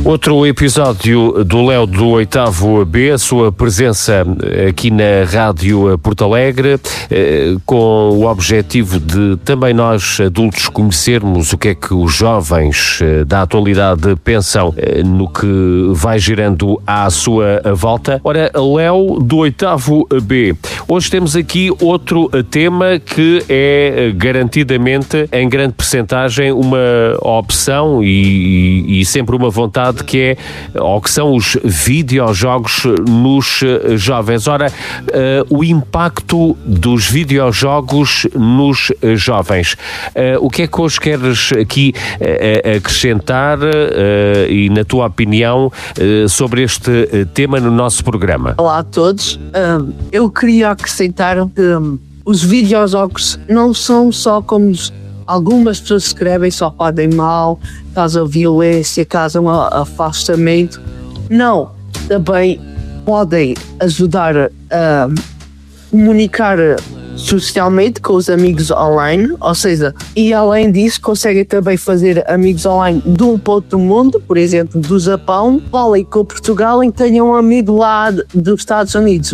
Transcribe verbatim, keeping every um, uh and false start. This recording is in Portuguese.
Outro episódio do Léo do oitavo B, a sua presença aqui na Rádio Porto Alegre, com o objetivo de também nós adultos conhecermos o que é que os jovens da atualidade pensam no que vai girando à sua volta. Ora, Léo do oitavo B, hoje temos aqui outro tema que é garantidamente, em grande percentagem, uma opção e, e, e sempre uma vontade, que é, ou que são os videojogos nos jovens. Ora, uh, o impacto dos videojogos nos jovens. Uh, o que é que hoje queres aqui uh, acrescentar uh, e, na tua opinião, uh, sobre este tema no nosso programa? Olá a todos. Um, eu queria acrescentar que um, os videojogos não são só como os algumas pessoas escrevem, só podem mal, causam violência, causam afastamento. Não, também podem ajudar a comunicar socialmente com os amigos online, ou seja, e além disso conseguem também fazer amigos online de um ponto do mundo, por exemplo, do Japão, falem com Portugal e tenham um amigo lá dos Estados Unidos.